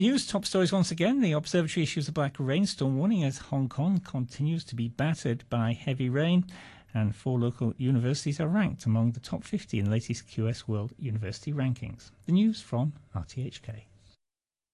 News top stories once again. The observatory issues a black rainstorm warning as Hong Kong continues to be battered by heavy rain, and 4 local universities are ranked among the top 50 in the latest QS World University Rankings. The news from RTHK.